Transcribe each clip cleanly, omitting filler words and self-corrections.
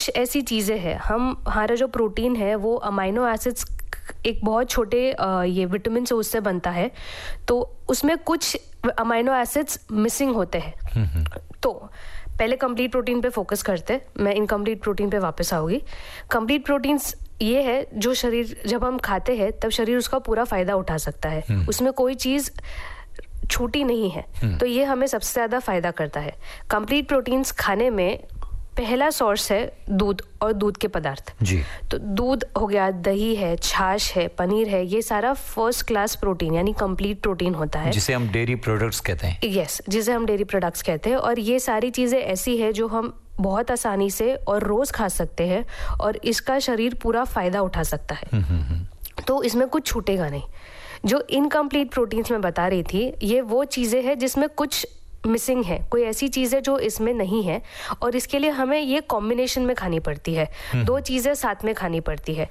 कुछ ऐसी चीज़ें हैं, हमारा जो प्रोटीन है वो अमाइनो एसिड्स एक बहुत छोटे ये विटामिन से उससे बनता है, तो उसमें कुछ अमाइनो एसिड्स मिसिंग होते हैं। तो पहले कंप्लीट प्रोटीन पे फोकस करते, मैं इनकम्प्लीट प्रोटीन पे वापस आऊँगी। कंप्लीट प्रोटीन्स ये है जो शरीर जब हम खाते हैं तब शरीर उसका पूरा फ़ायदा उठा सकता है, उसमें कोई चीज़ छूटी नहीं है, तो ये हमें सबसे ज़्यादा फ़ायदा करता है। कंप्लीट प्रोटीन्स खाने में पहला सोर्स है दूध और दूध के पदार्थ जी। तो दूध हो गया, दही है, छाछ है, पनीर है, ये सारा फर्स्ट क्लास प्रोटीन यानी कंप्लीट प्रोटीन होता है, जिसे हम डेयरी प्रोडक्ट्स कहते हैं। यस, जिसे हम डेयरी प्रोडक्ट्स कहते हैं। और ये सारी चीज़ें ऐसी है जो हम बहुत आसानी से और रोज़ खा सकते हैं और इसका शरीर पूरा फ़ायदा उठा सकता है। तो इसमें कुछ छूटेगा नहीं। जो इनकम्प्लीट प्रोटीन्स मैं बता रही थी, ये वो चीज़ें हैं जिसमें कुछ मिसिंग है, कोई ऐसी चीज़ है जो इसमें नहीं है, और इसके लिए हमें ये कॉम्बिनेशन में खानी पड़ती है, दो चीज़ें साथ में खानी पड़ती है।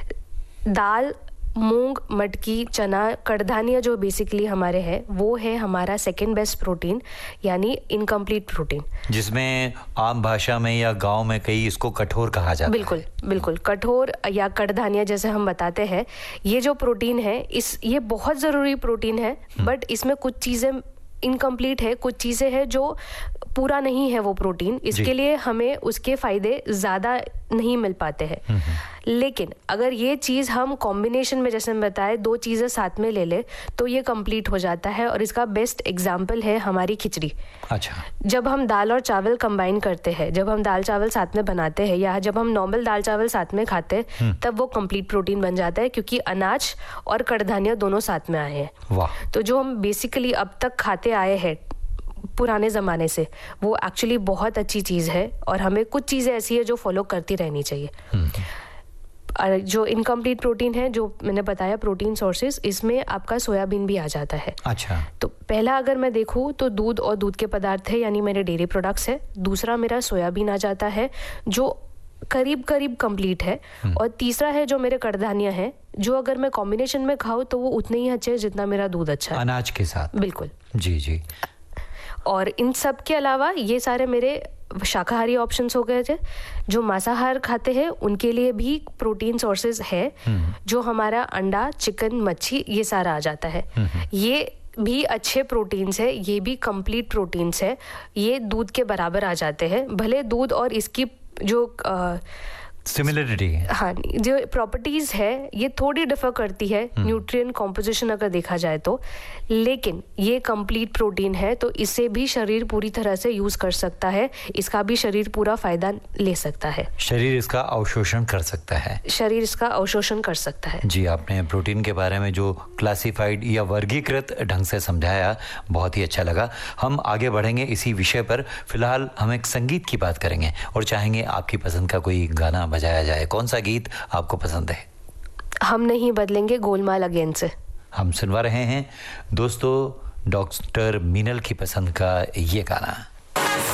दाल, मूंग, मटकी, चना, कड़धानियाँ जो बेसिकली हमारे हैं, वो है हमारा सेकंड बेस्ट प्रोटीन यानी इनकम्प्लीट प्रोटीन, जिसमें आम भाषा में या गांव में कई इसको कठोर कहा जाता है। बिल्कुल बिल्कुल, कठोर या कड़धानियाँ जैसे हम बताते हैं, ये जो प्रोटीन है ये बहुत ज़रूरी प्रोटीन है, बट इसमें कुछ चीज़ें इनकम्प्लीट है, कुछ चीज़ें हैं जो पूरा नहीं है वो प्रोटीन, इसके लिए हमें उसके फ़ायदे ज़्यादा नहीं मिल पाते हैं। लेकिन अगर ये चीज़ हम कॉम्बिनेशन में, जैसे मैं बताए, दो चीज़ें साथ में ले ले तो ये कंप्लीट हो जाता है। और इसका बेस्ट एग्जाम्पल है हमारी खिचड़ी। अच्छा, जब हम दाल और चावल कंबाइन करते हैं, जब हम दाल चावल साथ में बनाते हैं या जब हम नॉर्मल दाल चावल साथ में खाते हैं, तब वो कंप्लीट प्रोटीन बन जाता है, क्योंकि अनाज और कड़धानियाँ दोनों साथ में आए हैं। वाह। तो जो हम बेसिकली अब तक खाते आए हैं पुराने ज़माने से, वो एक्चुअली बहुत अच्छी चीज़ है और हमें कुछ चीज़ें ऐसी है जो फॉलो करती रहनी चाहिए। जो इनकम्प्लीट प्रोटीन है, जो मैंने बताया प्रोटीन सोर्सेज, इसमें आपका सोयाबीन भी आ जाता है। अच्छा। तो पहला अगर मैं देखूँ तो दूध और दूध के पदार्थ है यानी मेरे डेयरी प्रोडक्ट्स है। दूसरा मेरा सोयाबीन आ जाता है जो करीब करीब कंप्लीट है। और तीसरा है जो मेरे कड़धानियाँ हैं, जो अगर मैं कॉम्बिनेशन में खाऊँ तो वो उतने ही अच्छे हैं जितना मेरा दूध अच्छा है, अनाज के साथ। बिल्कुल जी जी। और इन सब के अलावा ये सारे मेरे शाकाहारी ऑप्शंस हो गए थे। जो मांसाहार खाते हैं उनके लिए भी प्रोटीन सोर्सेज है, जो हमारा अंडा, चिकन, मच्छी, ये सारा आ जाता है। ये भी अच्छे प्रोटीन्स है, ये भी कंप्लीट प्रोटीन्स है, ये दूध के बराबर आ जाते हैं। भले दूध और इसकी जो सिमिलरिटी है, हाँ, जो प्रॉपर्टीज है ये थोड़ी डिफर करती है न्यूट्रिएंट कॉम्पोजिशन अगर देखा जाए तो, लेकिन ये कंप्लीट प्रोटीन है तो इसे भी शरीर पूरी तरह से यूज कर सकता है, इसका भी शरीर पूरा फायदा ले सकता है। शरीर इसका अवशोषण कर सकता है, शरीर इसका अवशोषण कर सकता है। जी, आपने प्रोटीन के बारे में जो क्लासिफाइड या वर्गीकृत ढंग से समझाया, बहुत ही अच्छा लगा। हम आगे बढ़ेंगे इसी विषय पर। फिलहाल हम एक संगीत की बात करेंगे और चाहेंगे आपकी पसंद का कोई गाना बजाया जाए। कौन सा गीत आपको पसंद है? हम नहीं बदलेंगे गोलमाल अगेन से हम सुनवा रहे हैं दोस्तों डॉक्टर मीनल की पसंद का ये गाना।